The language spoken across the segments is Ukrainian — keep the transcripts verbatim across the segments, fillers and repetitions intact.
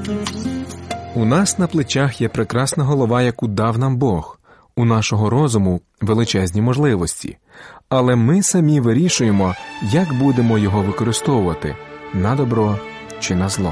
У нас на плечах є прекрасна голова, яку дав нам Бог. У нашого розуму величезні можливості. Але ми самі вирішуємо, як будемо його використовувати – на добро чи на зло.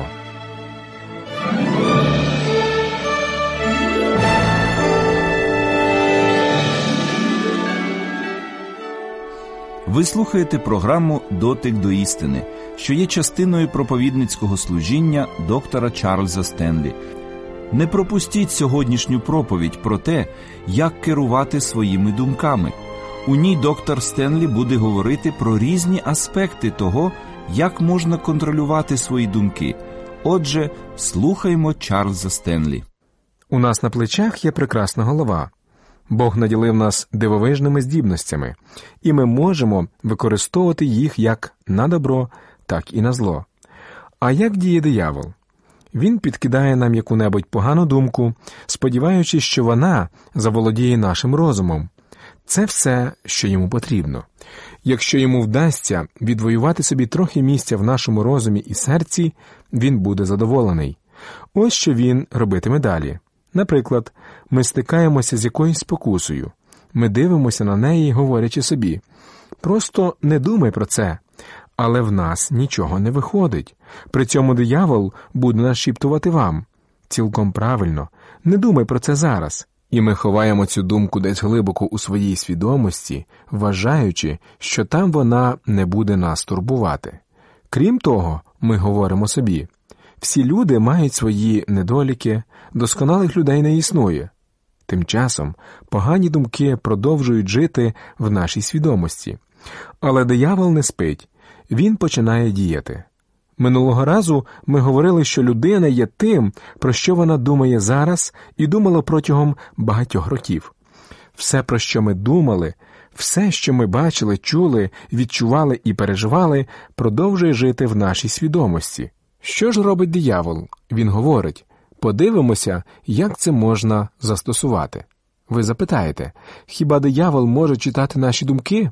Ви слухаєте програму «Дотик до істини», що є частиною проповідницького служіння доктора Чарльза Стенлі. Не пропустіть сьогоднішню проповідь про те, як керувати своїми думками. У ній доктор Стенлі буде говорити про різні аспекти того, як можна контролювати свої думки. Отже, слухаймо Чарльза Стенлі. У нас на плечах є прекрасна голова. Бог наділив нас дивовижними здібностями, і ми можемо використовувати їх як на добро, так і на зло. А як діє диявол? Він підкидає нам яку-небудь погану думку, сподіваючись, що вона заволодіє нашим розумом. Це все, що йому потрібно. Якщо йому вдасться відвоювати собі трохи місця в нашому розумі і серці, він буде задоволений. Ось що він робитиме далі. Наприклад, ми стикаємося з якоюсь спокусою. Ми дивимося на неї, говорячи собі: «Просто не думай про це». Але в нас нічого не виходить. При цьому диявол буде нашіптувати вам: «Цілком правильно, не думай про це зараз». І ми ховаємо цю думку десь глибоко у своїй свідомості, вважаючи, що там вона не буде нас турбувати. Крім того, ми говоримо собі: «Всі люди мають свої недоліки, досконалих людей не існує». Тим часом погані думки продовжують жити в нашій свідомості. Але диявол не спить. Він починає діяти. Минулого разу ми говорили, що людина є тим, про що вона думає зараз і думала протягом багатьох років. Все, про що ми думали, все, що ми бачили, чули, відчували і переживали, продовжує жити в нашій свідомості. Що ж робить диявол? Він говорить: подивимося, як це можна застосувати. Ви запитаєте, хіба диявол може читати наші думки?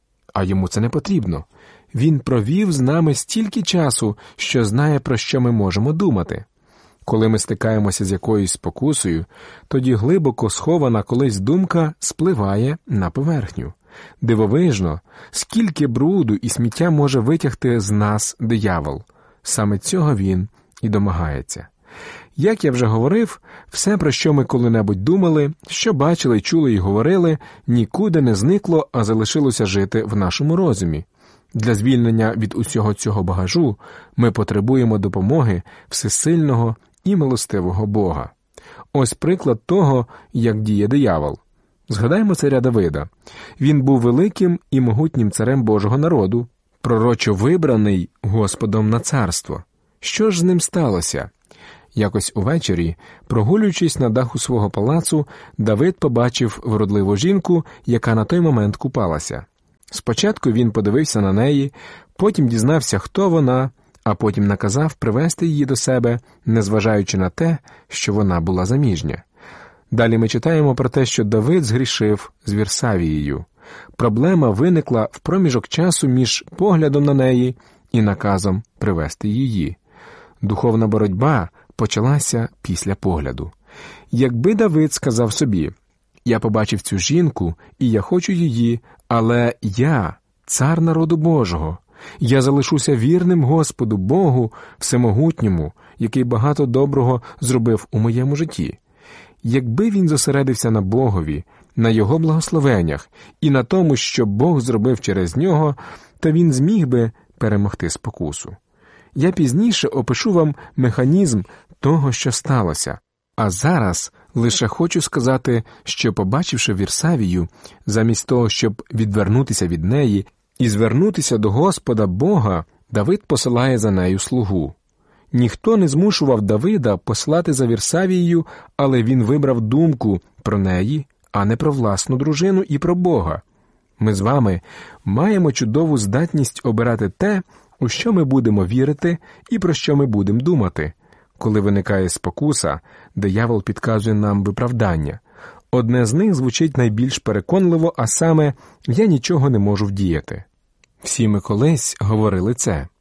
А йому це не потрібно. Він провів з нами стільки часу, що знає, про що ми можемо думати. Коли ми стикаємося з якоюсь спокусою, тоді глибоко схована колись думка спливає на поверхню. Дивовижно, скільки бруду і сміття може витягти з нас диявол. Саме цього він і домагається. Як я вже говорив, все, про що ми коли-небудь думали, що бачили, чули і говорили, нікуди не зникло, а залишилося жити в нашому розумі. Для звільнення від усього цього багажу ми потребуємо допомоги всесильного і милостивого Бога. Ось приклад того, як діє диявол. Згадаймо царя Давида. Він був великим і могутнім царем Божого народу, пророчо вибраний Господом на царство. Що ж з ним сталося? Якось увечері, прогулюючись на даху свого палацу, Давид побачив вродливу жінку, яка на той момент купалася. Спочатку він подивився на неї, потім дізнався, хто вона, а потім наказав привести її до себе, незважаючи на те, що вона була заміжня. Далі ми читаємо про те, що Давид згрішив з Вірсавією. Проблема виникла в проміжок часу між поглядом на неї і наказом привести її. Духовна боротьба почалася після погляду. Якби Давид сказав собі: «Я побачив цю жінку, і я хочу її, але я – цар народу Божого. Я залишуся вірним Господу Богу Всемогутньому, який багато доброго зробив у моєму житті». Якби він зосередився на Богові, на Його благословеннях і на тому, що Бог зробив через нього, то він зміг би перемогти спокусу. Я пізніше опишу вам механізм того, що сталося. А зараз лише хочу сказати, що, побачивши Вірсавію, замість того, щоб відвернутися від неї і звернутися до Господа Бога, Давид посилає за нею слугу. Ніхто не змушував Давида послати за Вірсавією, але він вибрав думку про неї, а не про власну дружину і про Бога. Ми з вами маємо чудову здатність обирати те, у що ми будемо вірити і про що ми будемо думати. Коли виникає спокуса, диявол підказує нам виправдання. Одне з них звучить найбільш переконливо, а саме «я нічого не можу вдіяти». Всі ми колись говорили це.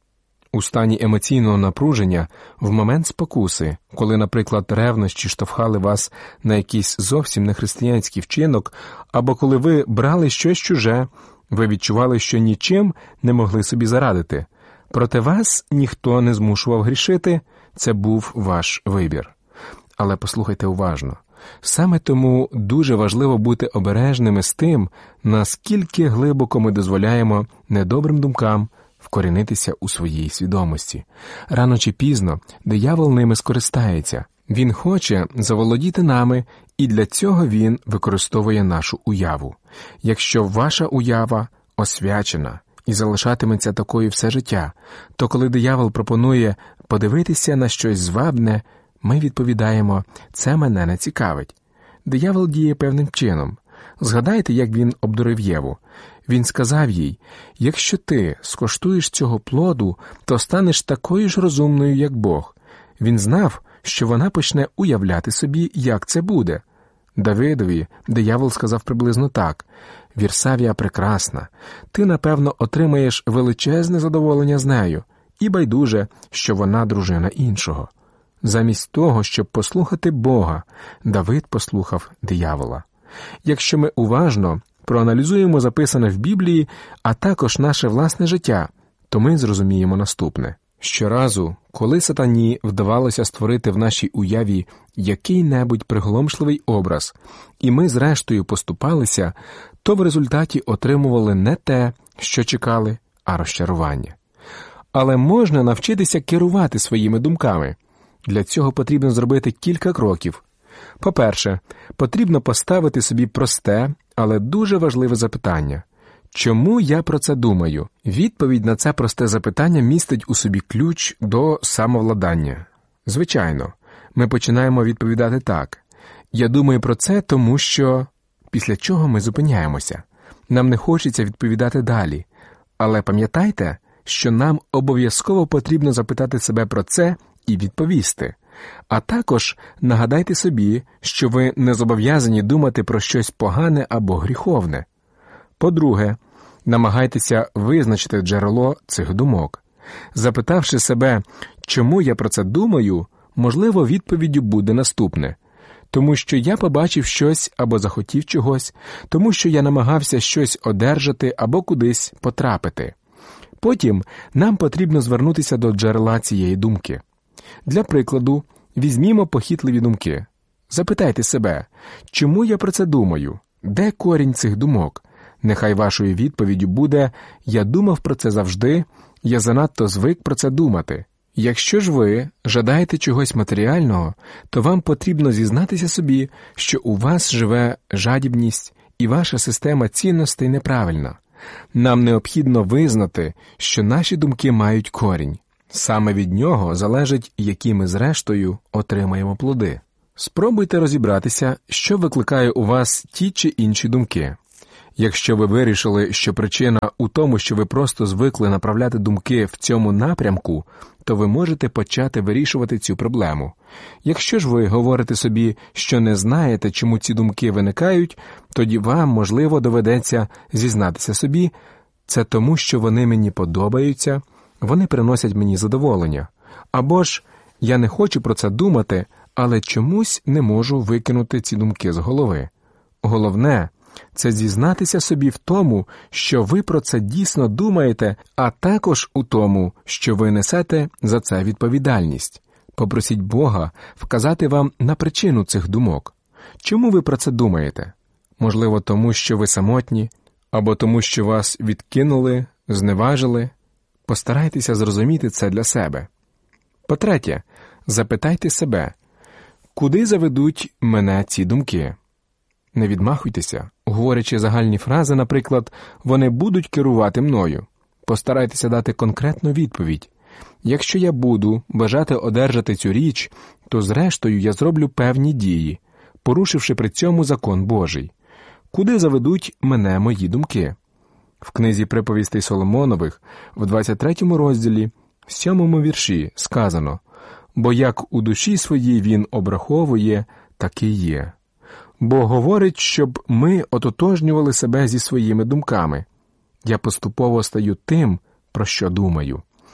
у стані емоційного напруження в момент спокуси, коли, наприклад, ревнощі штовхали вас на якийсь зовсім нехристиянський вчинок, або коли ви брали щось чуже, ви відчували, що нічим не могли собі зарадити. Проте вас ніхто не змушував грішити, це був ваш вибір. Але послухайте уважно. Саме тому дуже важливо бути обережними з тим, наскільки глибоко ми дозволяємо недобрим думкам вкорінитися у своїй свідомості. Рано чи пізно диявол ними скористається. Він хоче заволодіти нами, і для цього він використовує нашу уяву. Якщо ваша уява освячена і залишатиметься такою все життя, то коли диявол пропонує подивитися на щось звабне, ми відповідаємо «це мене не цікавить». Диявол діє певним чином. Згадайте, як він обдурив Єву. Він сказав їй, якщо ти скоштуєш цього плоду, то станеш такою ж розумною, як Бог. Він знав, що вона почне уявляти собі, як це буде. Давидові диявол сказав приблизно так: «Вірсавія прекрасна, ти, напевно, отримаєш величезне задоволення з нею, і байдуже, що вона дружина іншого». Замість того, щоб послухати Бога, Давид послухав диявола. Якщо ми уважно проаналізуємо записане в Біблії, а також наше власне життя, то ми зрозуміємо наступне. Щоразу, коли сатані вдавалося створити в нашій уяві який-небудь приголомшливий образ, і ми зрештою поступалися, то в результаті отримували не те, що чекали, а розчарування. Але можна навчитися керувати своїми думками. Для цього потрібно зробити кілька кроків. По-перше, потрібно поставити собі просте, але дуже важливе запитання. Чому я про це думаю? Відповідь на це просте запитання містить у собі ключ до самовладання. Звичайно, ми починаємо відповідати так. Я думаю про це, тому що... Після чого ми зупиняємося. Нам не хочеться відповідати далі. Але пам'ятайте, що нам обов'язково потрібно запитати себе про це і відповісти. А також нагадайте собі, що ви не зобов'язані думати про щось погане або гріховне. По-друге, намагайтеся визначити джерело цих думок. Запитавши себе, чому я про це думаю, можливо, відповіддю буде наступне. Тому що я побачив щось або захотів чогось, тому що я намагався щось одержати або кудись потрапити. Потім нам потрібно звернутися до джерела цієї думки. Для прикладу, візьмімо похитливі думки. Запитайте себе, чому я про це думаю? Де корінь цих думок? Нехай вашою відповіддю буде «я думав про це завжди, я занадто звик про це думати». Якщо ж ви жадаєте чогось матеріального, то вам потрібно зізнатися собі, що у вас живе жадібність і ваша система цінностей неправильна. Нам необхідно визнати, що наші думки мають корінь. Саме від нього залежить, які ми зрештою отримаємо плоди. Спробуйте розібратися, що викликає у вас ті чи інші думки. Якщо ви вирішили, що причина у тому, що ви просто звикли направляти думки в цьому напрямку, то ви можете почати вирішувати цю проблему. Якщо ж ви говорите собі, що не знаєте, чому ці думки виникають, тоді вам, можливо, доведеться зізнатися собі, це тому, що вони мені подобаються, вони приносять мені задоволення. Або ж, я не хочу про це думати, але чомусь не можу викинути ці думки з голови. Головне – це зізнатися собі в тому, що ви про це дійсно думаєте, а також у тому, що ви несете за це відповідальність. Попросіть Бога вказати вам на причину цих думок. Чому ви про це думаєте? Можливо, тому, що ви самотні, або тому, що вас відкинули, зневажили. Постарайтеся зрозуміти це для себе. По-третє, запитайте себе, куди заведуть мене ці думки? Не відмахуйтеся, говорячи загальні фрази, наприклад, «вони будуть керувати мною». Постарайтеся дати конкретну відповідь. Якщо я буду бажати одержати цю річ, то зрештою я зроблю певні дії, порушивши при цьому закон Божий. Куди заведуть мене мої думки? В книзі «Приповістей Соломонових» в двадцять третьому розділі, сьомому вірші сказано «Бо як у душі своїй він обраховує, так і є». Бо говорить, щоб ми ототожнювали себе зі своїми думками. Я поступово стаю тим, про що думаю.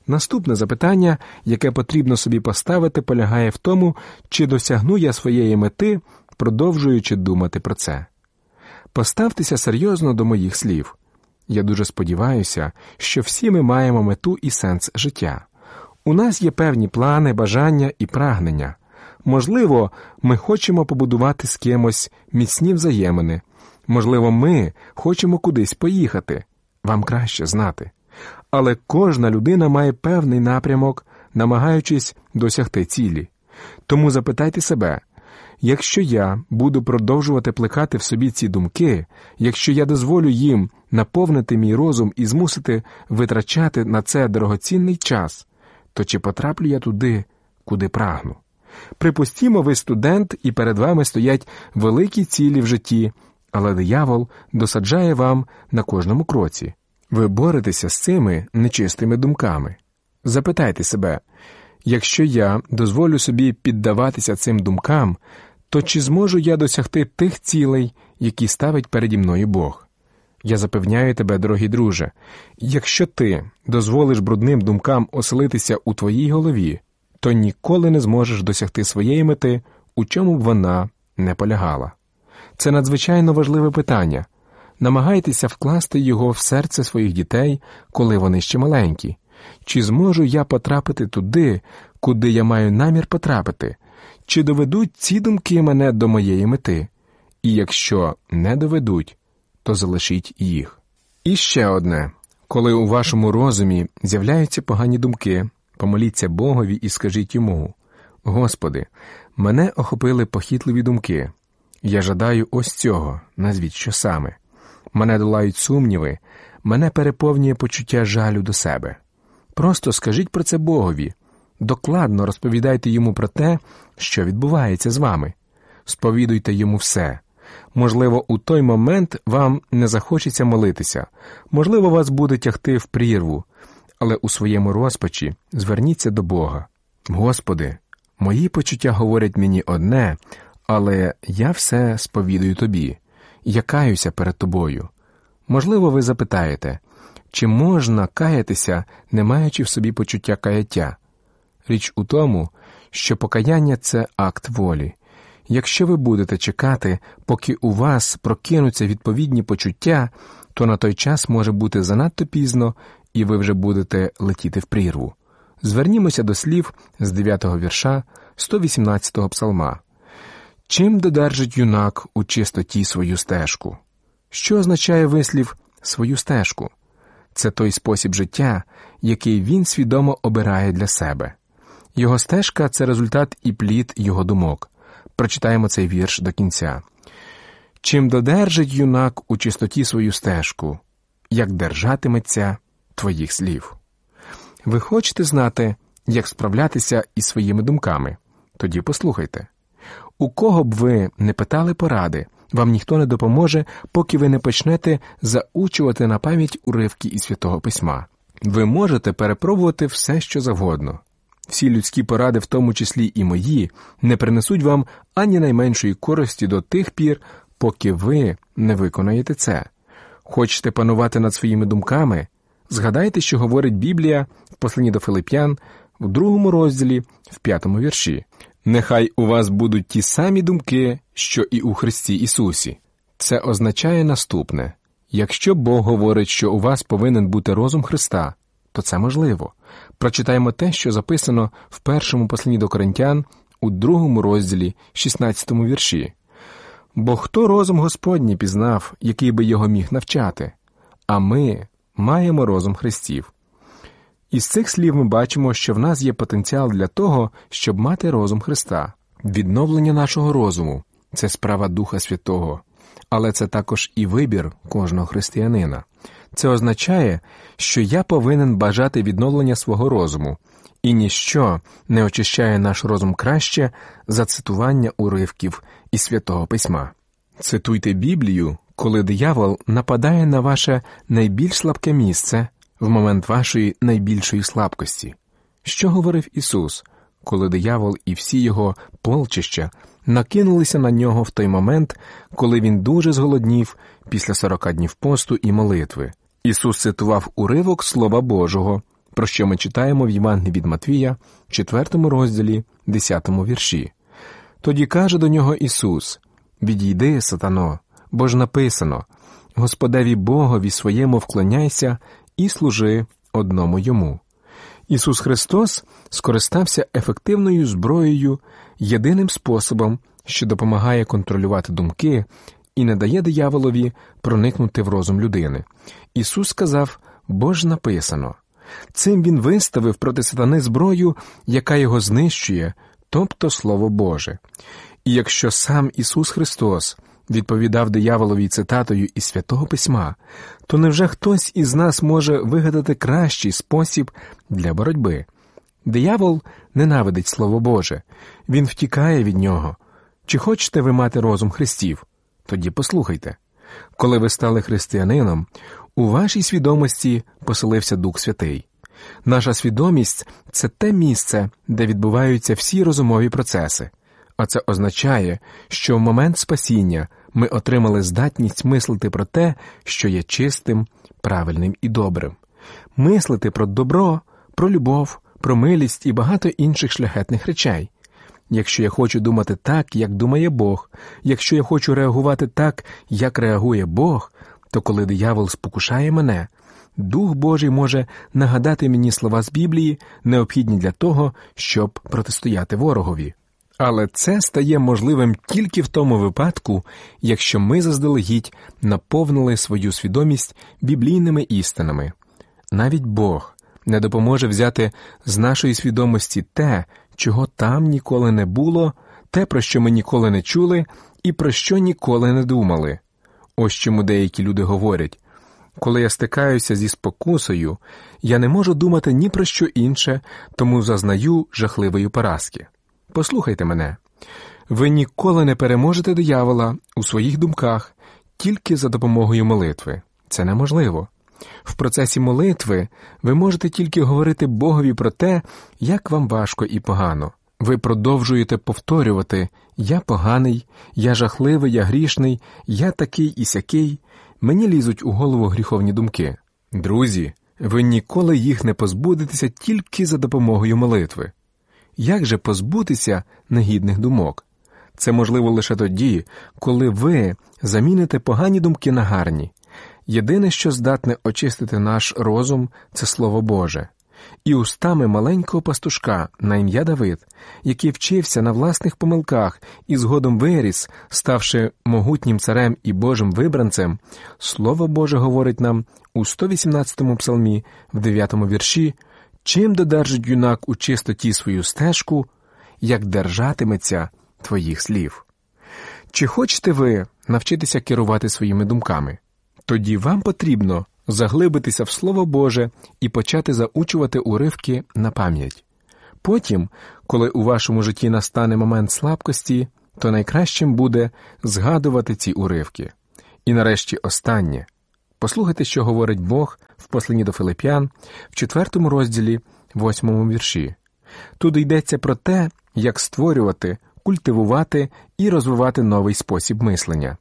Наступне запитання, яке потрібно собі поставити, полягає в тому, чи досягну я своєї мети, продовжуючи думати про це. Поставтеся серйозно до моїх слів. Я дуже сподіваюся, що всі ми маємо мету і сенс життя. У нас є певні плани, бажання і прагнення. Можливо, ми хочемо побудувати з кимось міцні взаємини. Можливо, ми хочемо кудись поїхати. Вам краще знати. Але кожна людина має певний напрямок, намагаючись досягти цілі. Тому запитайте себе, якщо я буду продовжувати плекати в собі ці думки, якщо я дозволю їм наповнити мій розум і змусити витрачати на це дорогоцінний час, то чи потраплю я туди, куди прагну? Припустімо, ви студент, і перед вами стоять великі цілі в житті, але диявол досаджає вам на кожному кроці. Ви боретеся з цими нечистими думками. Запитайте себе, якщо я дозволю собі піддаватися цим думкам, то чи зможу я досягти тих цілей, які ставить переді мною Бог? Я запевняю тебе, дорогий друже, якщо ти дозволиш брудним думкам оселитися у твоїй голові, то ніколи не зможеш досягти своєї мети, у чому б вона не полягала. Це надзвичайно важливе питання. Намагайтеся вкласти його в серце своїх дітей, коли вони ще маленькі. Чи зможу я потрапити туди, куди я маю намір потрапити? Чи доведуть ці думки мене до моєї мети? І якщо не доведуть, то залишіть їх. І ще одне. Коли у вашому розумі з'являються погані думки, помоліться Богові і скажіть йому: «Господи, мене охопили похитливі думки. Я жадаю ось цього, назвіть, що саме. Мене долають сумніви, мене переповнює почуття жалю до себе». Просто скажіть про це Богові. Докладно розповідайте йому про те, що відбувається з вами. Сповідуйте йому все. Можливо, у той момент вам не захочеться молитися, можливо, вас буде тягти в прірву, але у своєму розпачі зверніться до Бога. «Господи, мої почуття говорять мені одне, але я все сповідую Тобі. Я каюся перед Тобою». Можливо, ви запитаєте, чи можна каятися, не маючи в собі почуття каяття? Річ у тому, що покаяння – це акт волі. Якщо ви будете чекати, поки у вас прокинуться відповідні почуття, то на той час може бути занадто пізно, і ви вже будете летіти в прірву. Звернімося до слів з дев'ятого вірша сто вісімнадцятого псалма. «Чим додержить юнак у чистоті свою стежку?» Що означає вислів «свою стежку»? Це той спосіб життя, який він свідомо обирає для себе. Його стежка – це результат і плід його думок. Прочитаємо цей вірш до кінця. «Чим додержить юнак у чистоті свою стежку, як держатиметься твоїх слів». Ви хочете знати, як справлятися із своїми думками? Тоді послухайте. У кого б ви не питали поради, вам ніхто не допоможе, поки ви не почнете заучувати на пам'ять уривки із Святого Письма. Ви можете перепробувати все, що завгодно. Всі людські поради, в тому числі і мої, не принесуть вам ані найменшої користі до тих пір, поки ви не виконаєте це. Хочете панувати над своїми думками? Згадайте, що говорить Біблія в посланні до Филип'ян в другому розділі, в п'ятому вірші. «Нехай у вас будуть ті самі думки, що і у Христі Ісусі». Це означає наступне. Якщо Бог говорить, що у вас повинен бути розум Христа, то це можливо. Прочитаємо те, що записано в першому посланні до Коринтян у другому розділі, шістнадцятому вірші. «Бо хто розум Господній пізнав, який би його міг навчати? А ми маємо розум Христів». Із цих слів ми бачимо, що в нас є потенціал для того, щоб мати розум Христа. Відновлення нашого розуму – це справа Духа Святого, але це також і вибір кожного християнина. Це означає, що я повинен бажати відновлення свого розуму, і ніщо не очищає наш розум краще за цитування уривків із Святого Письма. Цитуйте Біблію, коли диявол нападає на ваше найбільш слабке місце в момент вашої найбільшої слабкості. Що говорив Ісус, коли диявол і всі його полчища накинулися на нього в той момент, коли він дуже зголоднів після сорока днів посту і молитви? Ісус цитував уривок Слова Божого, про що ми читаємо в Євангелії від Матвія, четвертому розділі, десятому вірші. Тоді каже до нього Ісус: «Відійди, сатано, бо ж написано: Господеві Богові своєму вклоняйся і служи одному Йому». Ісус Христос скористався ефективною зброєю, єдиним способом, що допомагає контролювати думки і не дає дияволові проникнути в розум людини. Ісус сказав: «Бо ж написано». Цим Він виставив проти сатани зброю, яка його знищує, тобто Слово Боже. І якщо сам Ісус Христос відповідав дияволові цитатою із Святого Письма, то невже хтось із нас може вигадати кращий спосіб для боротьби? Диявол ненавидить Слово Боже. Він втікає від нього. Чи хочете ви мати розум Христів? Тоді послухайте. Коли ви стали християнином, у вашій свідомості поселився Дух Святий. Наша свідомість – це те місце, де відбуваються всі розумові процеси. А це означає, що в момент спасіння ми отримали здатність мислити про те, що є чистим, правильним і добрим. Мислити про добро, про любов, про милість і багато інших шляхетних речей. Якщо я хочу думати так, як думає Бог, якщо я хочу реагувати так, як реагує Бог, то коли диявол спокушає мене, Дух Божий може нагадати мені слова з Біблії, необхідні для того, щоб протистояти ворогові. Але це стає можливим тільки в тому випадку, якщо ми заздалегідь наповнили свою свідомість біблійними істинами. Навіть Бог не допоможе взяти з нашої свідомості те, чого там ніколи не було, те, про що ми ніколи не чули і про що ніколи не думали. Ось чому деякі люди говорять: «Коли я стикаюся зі спокусою, я не можу думати ні про що інше, тому зазнаю жахливої поразки». Послухайте мене. Ви ніколи не переможете диявола у своїх думках тільки за допомогою молитви. Це неможливо. В процесі молитви ви можете тільки говорити Богові про те, як вам важко і погано. Ви продовжуєте повторювати: «Я поганий, я жахливий, я грішний, я такий і сякий», мені лізуть у голову гріховні думки. Друзі, ви ніколи їх не позбудетеся тільки за допомогою молитви. Як же позбутися негідних думок? Це можливо лише тоді, коли ви заміните погані думки на гарні. Єдине, що здатне очистити наш розум – це Слово Боже. І устами маленького пастушка на ім'я Давид, який вчився на власних помилках і згодом виріс, ставши могутнім царем і Божим вибранцем, Слово Боже говорить нам у сто вісімнадцятому псалмі в дев'ятому вірші: «Чим додержить юнак у чистоті свою стежку, як держатиметься твоїх слів». Чи хочете ви навчитися керувати своїми думками? Тоді вам потрібно заглибитися в Слово Боже і почати заучувати уривки на пам'ять. Потім, коли у вашому житті настане момент слабкості, то найкращим буде згадувати ці уривки. І нарешті останнє. Послухайте, що говорить Бог в посланні до Филип'ян в четвертому розділі, восьмому вірші. Тут йдеться про те, як створювати, культивувати і розвивати новий спосіб мислення.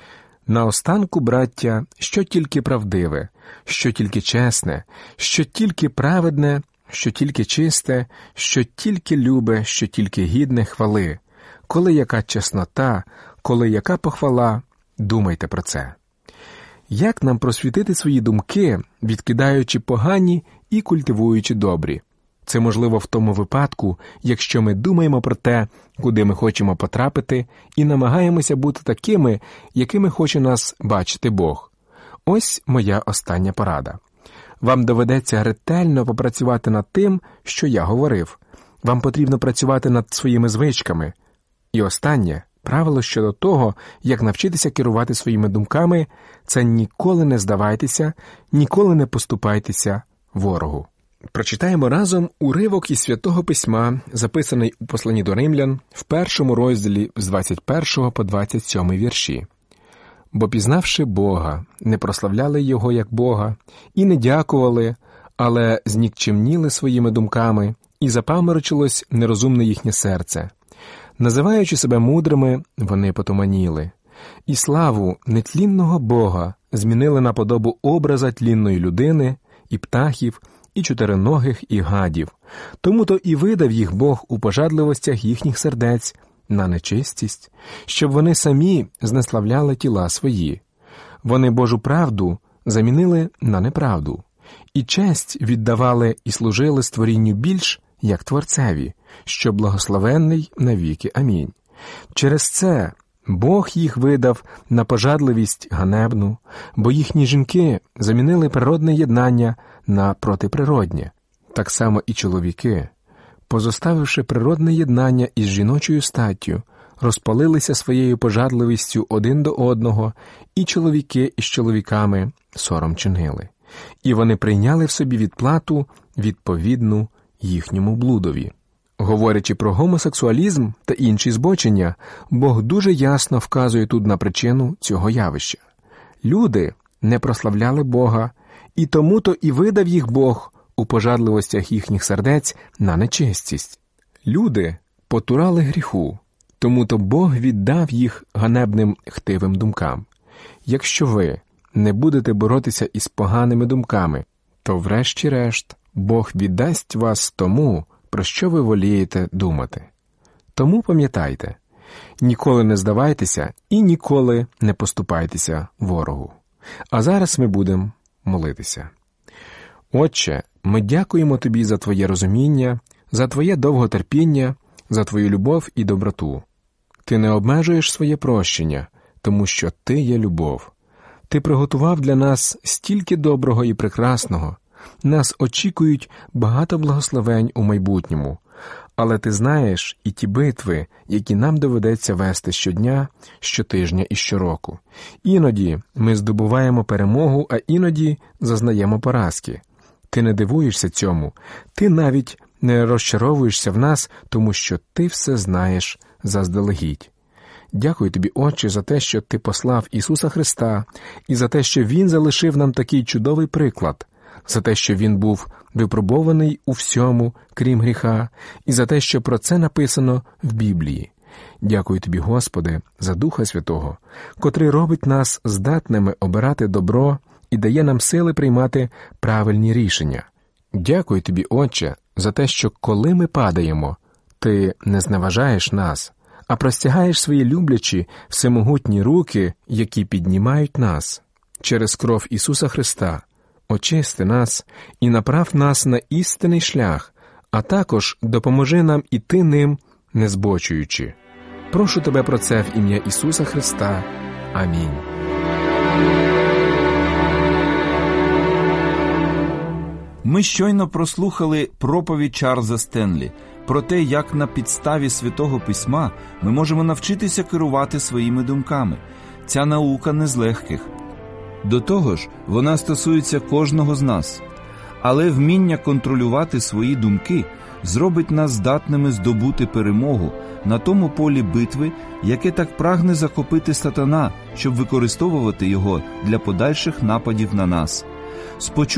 Наостанку, браття, що тільки правдиве, що тільки чесне, що тільки праведне, що тільки чисте, що тільки любе, що тільки гідне хвали. Коли яка чеснота, коли яка похвала, думайте про це. Як нам просвітити свої думки, відкидаючи погані і культивуючи добрі? Це можливо в тому випадку, якщо ми думаємо про те, куди ми хочемо потрапити, і намагаємося бути такими, якими хоче нас бачити Бог. Ось моя остання порада. Вам доведеться ретельно попрацювати над тим, що я говорив. Вам потрібно працювати над своїми звичками. І останнє правило щодо того, як навчитися керувати своїми думками, це ніколи не здавайтеся, ніколи не поступайтеся ворогу. Прочитаємо разом уривок із Святого Письма, записаний у посланні до Римлян, в першому розділі з двадцять першого по двадцять сьомий вірші. «Бо пізнавши Бога, не прославляли Його як Бога, і не дякували, але знікчемніли своїми думками, і запаморочилось нерозумне їхнє серце. Називаючи себе мудрими, вони потуманіли. І славу нетлінного Бога змінили на подобу образа тлінної людини, і птахів, і чотириногих, і гадів. Тому-то і видав їх Бог у пожадливостях їхніх сердець на нечистість, щоб вони самі знеславляли тіла свої. Вони Божу правду замінили на неправду, і честь віддавали і служили створінню більш, як Творцеві, що благословенний навіки. Амінь. Через це Бог їх видав на пожадливість ганебну, бо їхні жінки замінили природне єднання на протиприроднє. Так само і чоловіки, позоставивши природне єднання із жіночою статтю, розпалилися своєю пожадливістю один до одного, і чоловіки із чоловіками сором чинили. І вони прийняли в собі відплату відповідну їхньому блудові. Говорячи про гомосексуалізм та інші збочення, Бог дуже ясно вказує тут на причину цього явища. Люди не прославляли Бога, і тому-то і видав їх Бог у пожадливостях їхніх сердець на нечистість. Люди потурали гріху, тому-то Бог віддав їх ганебним хтивим думкам. Якщо ви не будете боротися із поганими думками, то врешті-решт Бог віддасть вас тому, про що ви волієте думати. Тому пам'ятайте, ніколи не здавайтеся і ніколи не поступайтеся ворогу. А зараз ми будемо молитися. Отче, ми дякуємо Тобі за Твоє розуміння, за Твоє довготерпіння, за Твою любов і доброту. Ти не обмежуєш своє прощення, тому що Ти є любов. Ти приготував для нас стільки доброго і прекрасного. Нас очікують багато благословень у майбутньому, але Ти знаєш і ті битви, які нам доведеться вести щодня, щотижня і щороку. Іноді ми здобуваємо перемогу, а іноді зазнаємо поразки. Ти не дивуєшся цьому, ти навіть не розчаровуєшся в нас, тому що ти все знаєш заздалегідь. Дякую Тобі, Отче, за те, що Ти послав Ісуса Христа, і за те, що Він залишив нам такий чудовий приклад, за те, що Він був випробований у всьому, крім гріха, і за те, що про це написано в Біблії. Дякую Тобі, Господи, за Духа Святого, котрий робить нас здатними обирати добро і дає нам сили приймати правильні рішення. Дякую Тобі, Отче, за те, що коли ми падаємо, Ти не зневажаєш нас, а простягаєш свої люблячі, всемогутні руки, які піднімають нас. Через кров Ісуса Христа очисти нас і направ нас на істинний шлях, а також допоможи нам іти ним, не збочуючи. Прошу Тебе про це в ім'я Ісуса Христа. Амінь. Ми щойно прослухали проповідь Чарльза Стенлі про те, як на підставі Святого Письма ми можемо навчитися керувати своїми думками. Ця наука не з легких. До того ж, вона стосується кожного з нас. Але вміння контролювати свої думки зробить нас здатними здобути перемогу на тому полі битви, яке так прагне захопити сатана, щоб використовувати його для подальших нападів на нас.